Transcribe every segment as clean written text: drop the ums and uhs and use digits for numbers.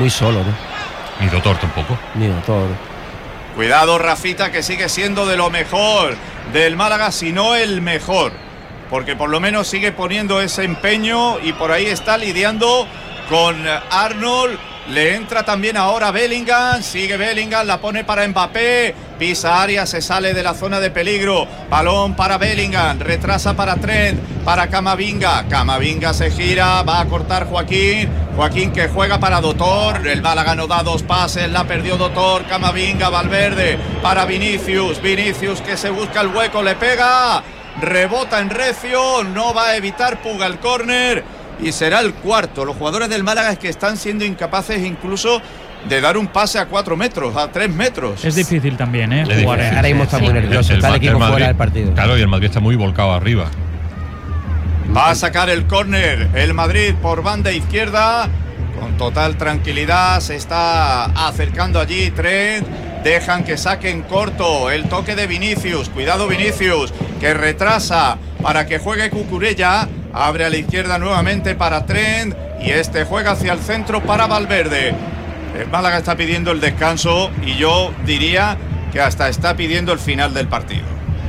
muy solo, ¿no? Ni Dotor tampoco. Ni Dotor. Cuidado, Rafita, que sigue siendo de lo mejor del Málaga, si no el mejor, porque por lo menos sigue poniendo ese empeño y por ahí está lidiando con Arnold. Le entra también ahora Bellingham, sigue Bellingham, la pone para Mbappé, pisa área, se sale de la zona de peligro, balón para Bellingham, retrasa para Trent, para Camavinga, Camavinga se gira, va a cortar Joaquín que juega para Dotor, el Málaga no da dos pases, la perdió Dotor, Camavinga, Valverde, para Vinicius que se busca el hueco, le pega, rebota en recio, no va a evitar Puga el córner. Y será el cuarto. Los jugadores del Málaga es que están siendo incapaces incluso de dar un pase a 4 metros, a 3 metros. Es difícil también, jugar. Ahora mismo está muy nervioso. Está el equipo fuera del partido. Claro, y el Madrid está muy volcado arriba. Va a sacar el córner el Madrid por banda izquierda. Con total tranquilidad se está acercando allí Trent. Dejan que saquen corto el toque de Vinicius. Cuidado Vinicius, que retrasa para que juegue Cucurella. Abre a la izquierda nuevamente para Trent y este juega hacia el centro para Valverde. El Málaga está pidiendo el descanso y yo diría que hasta está pidiendo el final del partido.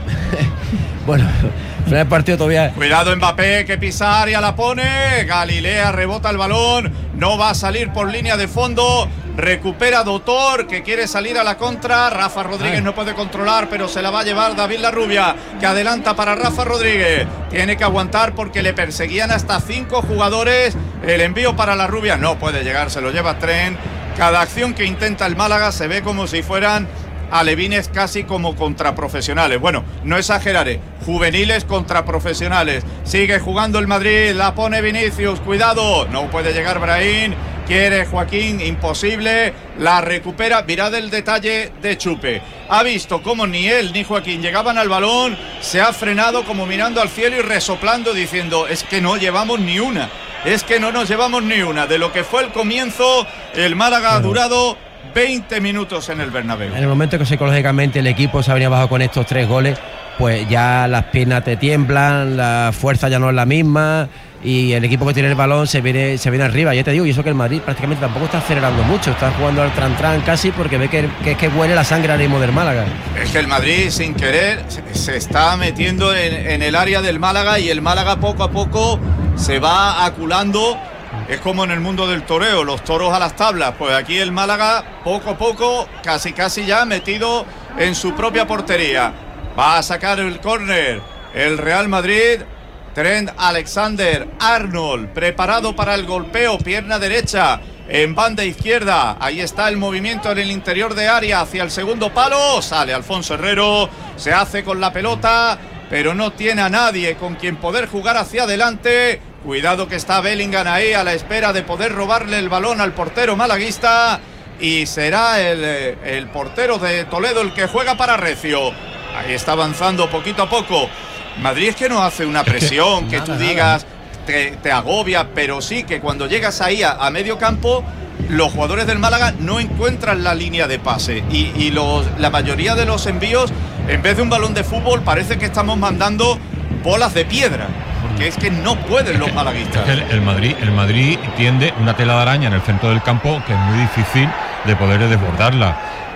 Bueno, final del partido todavía. Cuidado Mbappé, que pisa área, la pone. Galilea rebota el balón, no va a salir por línea de fondo. Recupera Dotor, que quiere salir a la contra. Rafa Rodríguez no puede controlar, pero se la va a llevar David Larrubia, que adelanta para Rafa Rodríguez. Tiene que aguantar porque le perseguían hasta 5 jugadores. El envío para Larrubia no puede llegar, se lo lleva Trent. Cada acción que intenta el Málaga se ve como si fueran alevines casi como contraprofesionales. Bueno, no exageraré, juveniles contraprofesionales. Sigue jugando el Madrid, la pone Vinicius, cuidado, no puede llegar Brahim. Quiere Joaquín, imposible, la recupera. Mirad el detalle de Chupe. Ha visto cómo ni él ni Joaquín llegaban al balón, se ha frenado como mirando al cielo y resoplando diciendo, es que no llevamos ni una, es que no nos llevamos ni una. De lo que fue el comienzo, el Málaga ha durado 20 minutos en el Bernabéu. En el momento que psicológicamente el equipo se ha venido abajo con estos 3 goles, pues ya las piernas te tiemblan, la fuerza ya no es la misma y el equipo que tiene el balón se viene arriba. Ya te digo, y eso que el Madrid prácticamente tampoco está acelerando mucho, está jugando al tran casi porque ve que huele la sangre al ritmo del Málaga. Es que el Madrid sin querer se está metiendo en el área del Málaga y el Málaga poco a poco se va aculando. Es como en el mundo del toreo, los toros a las tablas. Pues aquí el Málaga poco a poco, casi ya metido en su propia portería. Va a sacar el córner el Real Madrid. Trent Alexander-Arnold preparado para el golpeo, pierna derecha en banda izquierda. Ahí está el movimiento en el interior de área hacia el segundo palo. Sale Alfonso Herrero, se hace con la pelota, pero no tiene a nadie con quien poder jugar hacia adelante. Cuidado que está Bellingham ahí a la espera de poder robarle el balón al portero malaguista. Y será el portero de Toledo el que juega para Recio. Ahí está avanzando poquito a poco. Madrid es que no hace una presión que tú digas te agobia, pero sí que cuando llegas ahí a medio campo, los jugadores del Málaga no encuentran la línea de pase y la mayoría de los envíos, en vez de un balón de fútbol, parece que estamos mandando bolas de piedra, porque es que no pueden los malaguistas. Es que el Madrid tiende una tela de araña en el centro del campo que es muy difícil de poder desbordarla.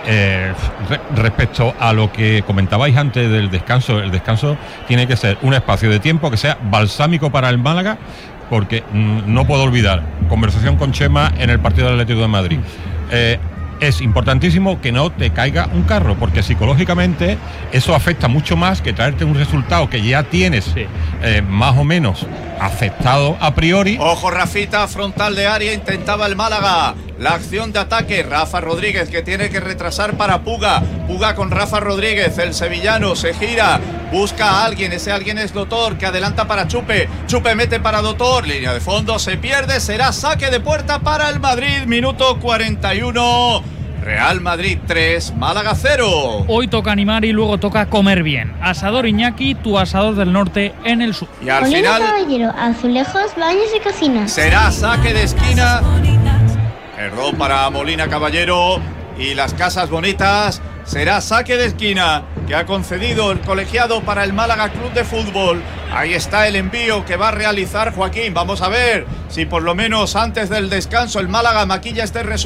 Respecto a lo que comentabais antes del descanso, el descanso tiene que ser un espacio de tiempo que sea balsámico para el Málaga, porque no puedo olvidar conversación con Chema en el partido del Atlético de Madrid. Es importantísimo que no te caiga un carro, porque psicológicamente eso afecta mucho más que traerte un resultado que ya tienes más o menos aceptado a priori. Ojo, Rafita, frontal de área, intentaba el Málaga la acción de ataque. Rafa Rodríguez, que tiene que retrasar para Puga con Rafa Rodríguez, el sevillano se gira, busca a alguien, ese alguien es Dotor, que adelanta para Chupe mete para Dotor, línea de fondo, se pierde, será saque de puerta para el Madrid, minuto 41. Real Madrid 3, Málaga 0. Hoy toca animar y luego toca comer bien. Asador Iñaki, tu asador del norte en el sur. Y al final, Caballero, azulejos, baños y cocinas. Será saque de esquina. Error para Molina Caballero y las casas bonitas. Será saque de esquina que ha concedido el colegiado para el Málaga Club de Fútbol. Ahí está el envío que va a realizar Joaquín. Vamos a ver si por lo menos antes del descanso el Málaga maquilla este resultado.